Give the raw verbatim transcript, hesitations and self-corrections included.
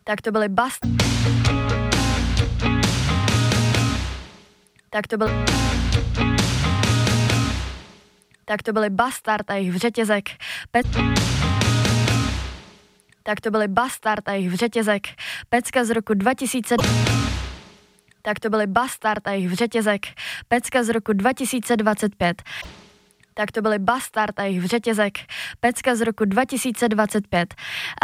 Tak to byly Bast... Tak to byl... Tak to byly Bastard a jejich Vřetězek. Pet... Tak to byly Bastard a jejich Vřetězek. Pecka z roku dva tisíce... Tak to byly Bastard a jejich Vřetězek. Pecka z roku dva tisíce dvacet pět. Tak to byly Bastard a jejich Vřetězek. Pecka z roku dva tisíce dvacet pět.